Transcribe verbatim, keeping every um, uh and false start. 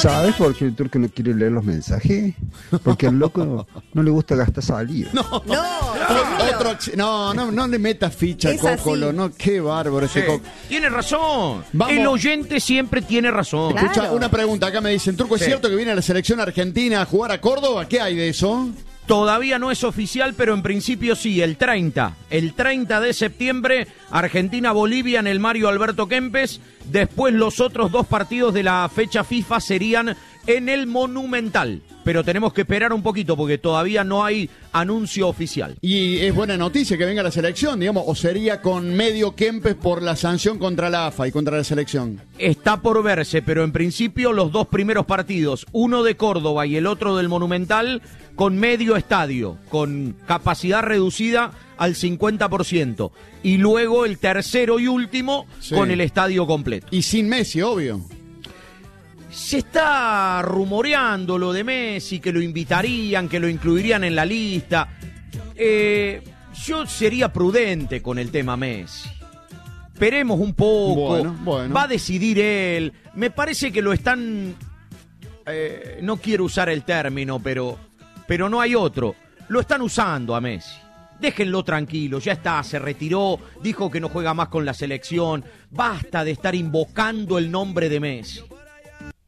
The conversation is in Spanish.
¿Sabes por qué el turco no quiere leer los mensajes? Porque al loco no le gusta gastar saliva. No, no, otro, no, no, no le metas ficha al Cocolo, no, qué bárbaro ese Sí. Coco. Tiene razón. Vamos. El oyente siempre tiene razón. Claro. Escucha, una pregunta, acá me dicen, Turco, ¿es Sí. cierto que viene la selección argentina a jugar a Córdoba? ¿Qué hay de eso? Todavía no es oficial, pero en principio sí, el treinta. El treinta de septiembre, Argentina-Bolivia en el Mario Alberto Kempes. Después los otros dos partidos de la fecha FIFA serían en el Monumental. Pero tenemos que esperar un poquito porque todavía no hay anuncio oficial. Y es buena noticia que venga la selección, digamos, o sería con medio Kempes por la sanción contra la A F A y contra la selección. Está por verse, pero en principio los dos primeros partidos, uno de Córdoba y el otro del Monumental, con medio estadio, con capacidad reducida al cincuenta por ciento. Y luego el tercero y último Sí. con el estadio completo. Y sin Messi, obvio. Se está rumoreando lo de Messi, que lo invitarían, que lo incluirían en la lista. Eh, yo sería prudente con el tema Messi. Esperemos un poco. Bueno, bueno. Va a decidir él. Me parece que lo están... eh, no quiero usar el término, pero, pero no hay otro. Lo están usando a Messi. Déjenlo tranquilo, ya está, se retiró, dijo que no juega más con la selección. Basta de estar invocando el nombre de Messi.